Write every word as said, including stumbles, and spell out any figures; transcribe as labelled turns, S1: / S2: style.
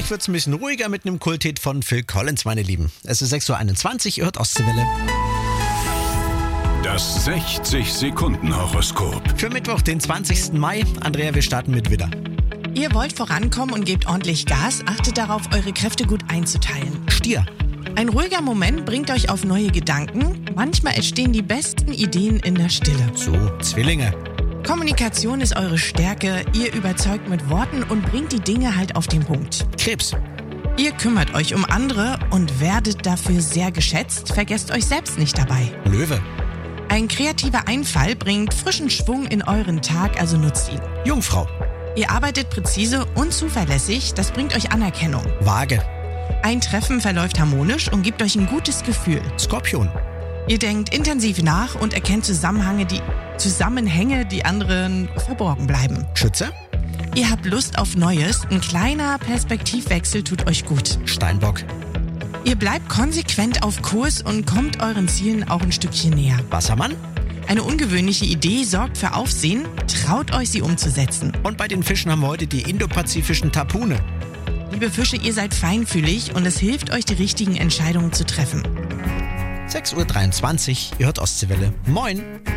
S1: Gleich wird's ein bisschen ruhiger mit einem Kulthit von Phil Collins, meine Lieben. Es ist sechs Uhr einundzwanzig, ihr hört Ostseewelle.
S2: Das sechzig-Sekunden-Horoskop.
S1: Für Mittwoch, den zwanzigsten Mai. Andrea, wir starten mit Widder.
S3: Ihr wollt vorankommen und gebt ordentlich Gas, achtet darauf, eure Kräfte gut einzuteilen.
S1: Stier.
S3: Ein ruhiger Moment bringt euch auf neue Gedanken. Manchmal entstehen die besten Ideen in der Stille.
S1: So, Zwillinge.
S3: Kommunikation ist eure Stärke. Ihr überzeugt mit Worten und bringt die Dinge halt auf den Punkt.
S1: Krebs.
S3: Ihr kümmert euch um andere und werdet dafür sehr geschätzt. Vergesst euch selbst nicht dabei.
S1: Löwe.
S3: Ein kreativer Einfall bringt frischen Schwung in euren Tag, also nutzt ihn.
S1: Jungfrau.
S3: Ihr arbeitet präzise und zuverlässig, das bringt euch Anerkennung.
S1: Waage.
S3: Ein Treffen verläuft harmonisch und gibt euch ein gutes Gefühl.
S1: Skorpion.
S3: Ihr denkt intensiv nach und erkennt Zusammenhänge, die, Zusammenhänge, die anderen verborgen bleiben.
S1: Schütze.
S3: Ihr habt Lust auf Neues, ein kleiner Perspektivwechsel tut euch gut.
S1: Steinbock.
S3: Ihr bleibt konsequent auf Kurs und kommt euren Zielen auch ein Stückchen näher.
S1: Wassermann.
S3: Eine ungewöhnliche Idee sorgt für Aufsehen, traut euch sie umzusetzen.
S1: Und bei den Fischen haben wir heute die indopazifischen Tapune.
S3: Liebe Fische, ihr seid feinfühlig und es hilft euch, die richtigen Entscheidungen zu treffen.
S1: sechs Uhr dreiundzwanzig, ihr hört Ostseewelle. Moin.